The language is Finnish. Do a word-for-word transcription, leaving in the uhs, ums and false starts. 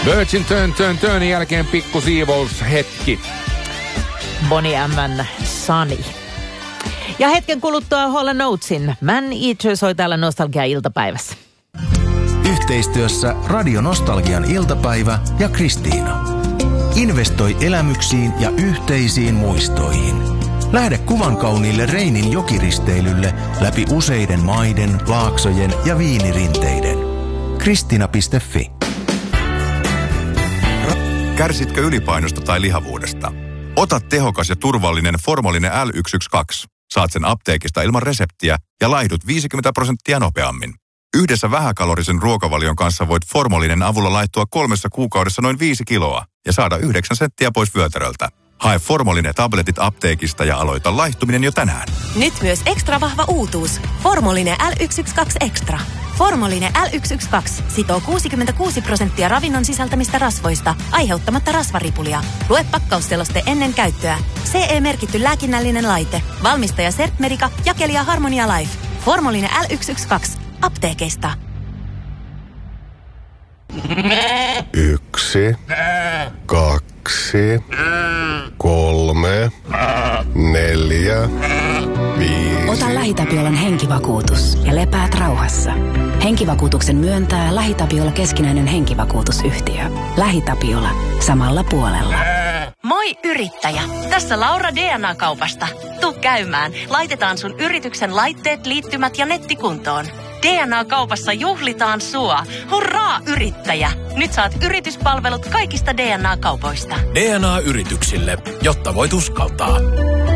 Virgin Turn Turn Turnin jälkeen pikku siivoushetki. Bonnie M. Sunny. Ja hetken kuluttua Hall and Oatesin Man Eater soi täällä Nostalgia-iltapäivässä. Yhteistyössä Radio Nostalgian iltapäivä ja Kristiina. Investoi elämyksiin ja yhteisiin muistoihin. Lähde kuvan kauniille Reinin jokiristeilylle läpi useiden maiden, laaksojen ja viinirinteiden. Kristiina piste fi. Kärsitkö ylipainosta tai lihavuudesta? Ota tehokas ja turvallinen Formolinen L yksi yksi kaksi. Saat sen apteekista ilman reseptiä ja laihdut viisikymmentä prosenttia nopeammin. Yhdessä vähäkalorisen ruokavalion kanssa voit Formolinen avulla laittua kolmessa kuukaudessa noin viisi kiloa ja saada yhdeksän senttiä pois vyötäröltä. Hae Formolinen tabletit apteekista ja aloita laihtuminen jo tänään. Nyt myös ekstra vahva uutuus. Formolinen L yksi yksi kaksi Extra. Formolinen L yksi yksi kaksi sitoo kuusikymmentäkuusi prosenttia ravinnon sisältämistä rasvoista, aiheuttamatta rasvaripulia. Lue pakkausseloste ennen käyttöä. C E-merkitty lääkinnällinen laite. Valmistaja Sertmedica, jakelija Harmonia Life. Formolinen L yksi yksi kaksi. Apteekeista. Yksi, kaksi, kolme, neljä, viisi. Ota LähiTapiolan henkivakuutus ja lepäät rauhassa. Henkivakuutuksen myöntää LähiTapiola keskinäinen henkivakuutusyhtiö. LähiTapiola. Samalla puolella. Moi yrittäjä! Tässä Laura D N A-kaupasta. Tuu käymään. Laitetaan sun yrityksen laitteet, liittymät ja nettikuntoon. D N A-kaupassa juhlitaan sua. Hurraa yrittäjä! Nyt saat yrityspalvelut kaikista D N A-kaupoista. D N A-yrityksille, jotta voit uskaltaa.